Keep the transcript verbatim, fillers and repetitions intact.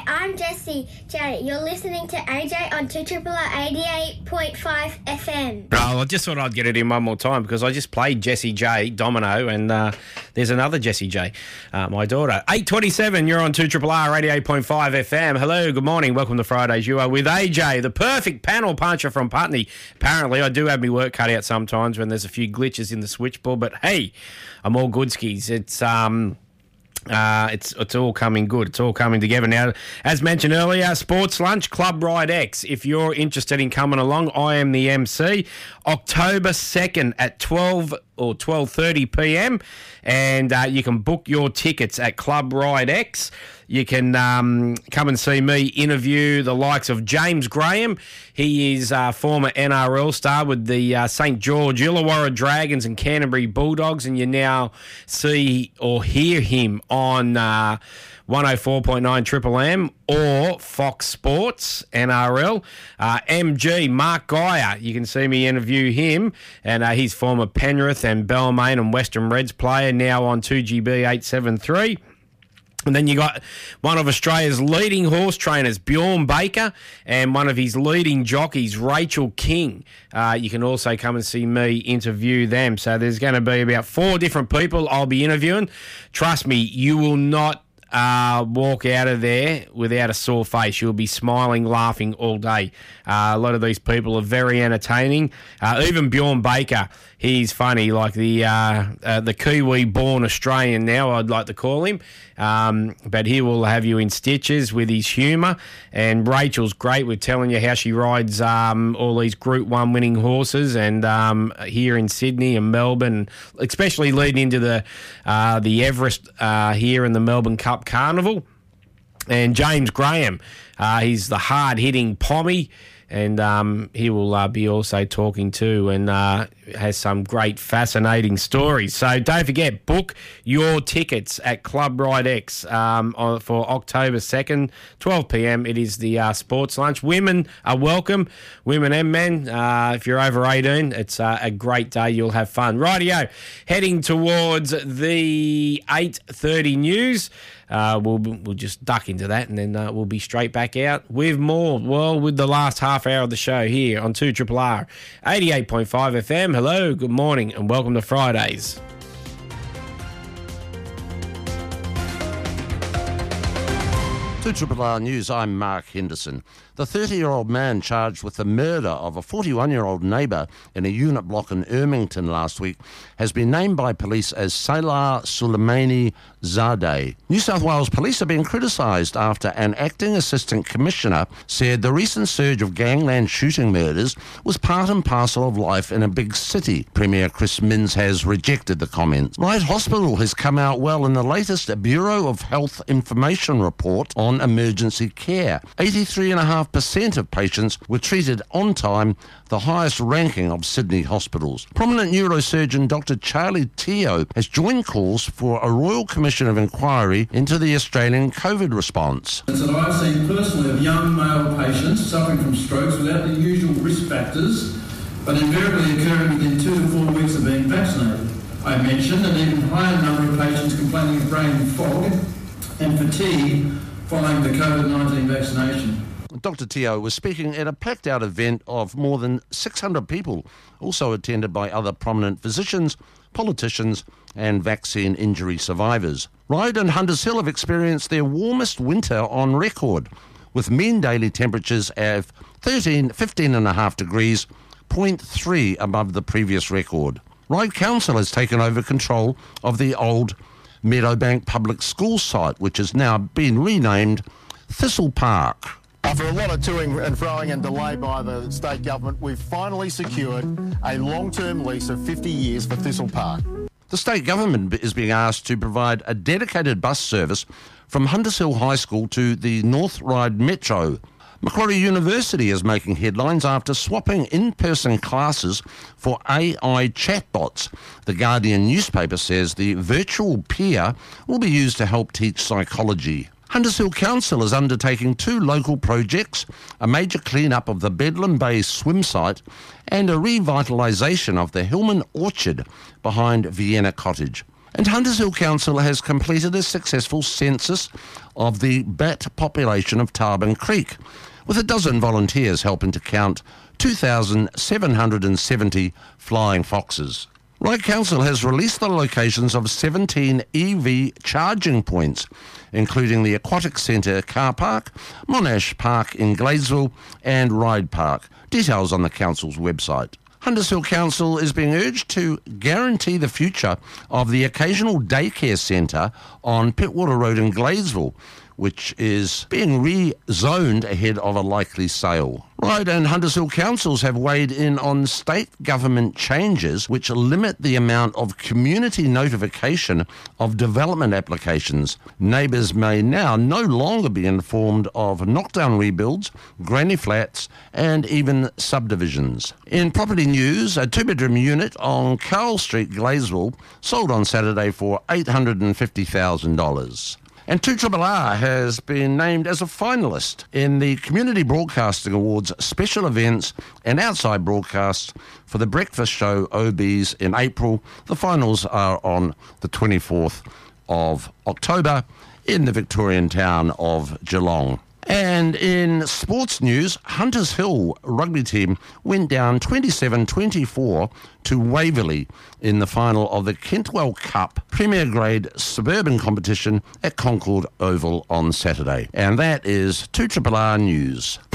I'm Jessie J. You're listening to A J on two R R eighty-eight point five F M. Oh, I just thought I'd get it in one more time because I just played Jessie J, Domino, and uh, there's another Jessie J, uh, my daughter. eight twenty-seven, you're on two R R R eighty-eight point five F M. Hello, good morning, welcome to Fridays. You are with A J, the perfect panel puncher from Putney. Apparently, I do have my work cut out sometimes when there's a few glitches in the switchboard, but hey, I'm all good skis. It's... um. Uh, it's it's all coming good. It's all coming together now. As mentioned earlier, Sports Lunch, Club Ride X. If you're interested in coming along, I am the M C. October second at twelve or twelve thirty p.m. And uh, you can book your tickets at Club Ride X. You can um, come and see me interview the likes of James Graham. He is a former N R L star with the uh, Saint George Illawarra Dragons and Canterbury Bulldogs, and you now see or hear him on uh, one oh four point nine Triple M or Fox Sports N R L. Uh, M G, Mark Geyer, you can see me interview him, and uh, he's former Penrith and Balmain and Western Reds player, now on two G B eight seventy-three. And then you got one of Australia's leading horse trainers, Bjorn Baker, and one of his leading jockeys, Rachel King. Uh, you can also come and see me interview them. So there's going to be about four different people I'll be interviewing. Trust me, you will not Uh, walk out of there without a sore face. You'll be smiling, laughing all day. Uh, a lot of these people are very entertaining. Uh, even Bjorn Baker, he's funny, like the uh, uh, the Kiwi-born Australian now, I'd like to call him. Um, but he will have you in stitches with his humour. And Rachel's great with telling you how she rides um, all these Group one winning horses, and um, here in Sydney and Melbourne, especially leading into the uh, the Everest uh, here in the Melbourne Cup Carnival. And James Graham, uh, he's the hard-hitting pommy, and um, he will uh, be also talking too, and uh, has some great fascinating stories. So don't forget, book your tickets at Club Ride X um, on, for October second, twelve p.m. It is the uh, sports lunch. Women are welcome, women and men. Uh, if you're over eighteen, it's uh, a great day. You'll have fun. Rightio, heading towards the eight thirty news. Uh, we'll we'll just duck into that, and then uh, we'll be straight back out with more. Well, with the last half hour of the show here on two R R R eighty-eight point five F M. Hello, good morning, and welcome to Fridays. two R R R News, I'm Mark Henderson. The thirty-year-old man charged with the murder of a forty-one-year-old neighbour in a unit block in Ermington last week has been named by police as Salah Suleimani Zadeh. New South Wales police are being criticised after an acting assistant commissioner said the recent surge of gangland shooting murders was part and parcel of life in a big city. Premier Chris Minns has rejected the comments. Ryde Hospital has come out well in the latest Bureau of Health Information report on emergency care. eighty-three point five percent of patients were treated on time, the highest ranking of Sydney hospitals. Prominent neurosurgeon Doctor Charlie Teo has joined calls for a Royal Commission of Inquiry into the Australian COVID response. That I've seen personally of young male patients suffering from strokes without the usual risk factors, but invariably occurring within two to four weeks of being vaccinated. I mentioned an even higher number of patients complaining of brain fog and fatigue following the COVID nineteen vaccination. Doctor Teo was speaking at a packed-out event of more than six hundred people, also attended by other prominent physicians, politicians and vaccine injury survivors. Ryde and Hunters Hill have experienced their warmest winter on record, with mean daily temperatures of thirteen, fifteen and a half degrees, zero point three above the previous record. Ryde Council has taken over control of the old Meadowbank Public School site, which has now been renamed Thistle Park. After a lot of toing and froing and delay by the state government, we've finally secured a long-term lease of fifty years for Thistle Park. The state government is being asked to provide a dedicated bus service from Hunters Hill High School to the North Ryde Metro. Macquarie University is making headlines after swapping in-person classes for A I chatbots. The Guardian newspaper says the virtual peer will be used to help teach psychology. Hunters Hill Council is undertaking two local projects, a major clean-up of the Bedlam Bay swim site and a revitalisation of the Hillman Orchard behind Vienna Cottage. And Hunters Hill Council has completed a successful census of the bat population of Tarban Creek, with a dozen volunteers helping to count two thousand seven hundred seventy flying foxes. Ryde Council has released the locations of seventeen E V charging points, including the Aquatic Centre car park, Monash Park in Gladesville and Ryde Park. Details on the council's website. Hunters Hill Council is being urged to guarantee the future of the occasional daycare centre on Pittwater Road in Gladesville, which is being rezoned ahead of a likely sale. Ryde and Hunters Hill Councils have weighed in on state government changes which limit the amount of community notification of development applications. Neighbours may now no longer be informed of knockdown rebuilds, granny flats and even subdivisions. In property news, a two-bedroom unit on Carl Street, Gladesville, sold on Saturday for eight hundred fifty thousand dollars. And two R R R has been named as a finalist in the Community Broadcasting Awards special events and outside broadcasts for the breakfast show O Bs in April. The finals are on the twenty-fourth of October in the Victorian town of Geelong. And in sports news, Hunters Hill rugby team went down twenty-seven twenty-four to Waverley in the final of the Kentwell Cup Premier Grade Suburban competition at Concord Oval on Saturday. And that is two R R R News.